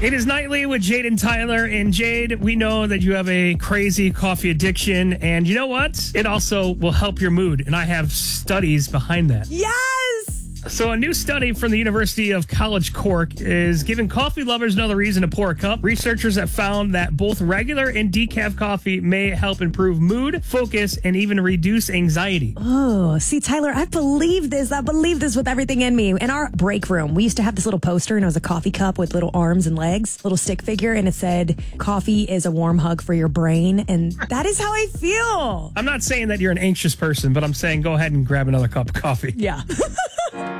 It is Nightly with Jade and Tyler. And Jade, we know that you have a crazy coffee addiction. And you know what? It also will help your mood. And I have studies behind that. Yes! So a new study from the University of College Cork is giving coffee lovers another reason to pour a cup. Researchers have found that both regular and decaf coffee may help improve mood, focus, and even reduce anxiety. Oh, see, Tyler, I believe this. I believe this with everything in me. In our break room, we used to have this little poster, and it was a coffee cup with little arms and legs, little stick figure, and it said, "Coffee is a warm hug for your brain." And that is how I feel. I'm not saying that you're an anxious person, but I'm saying go ahead and grab another cup of coffee. Yeah.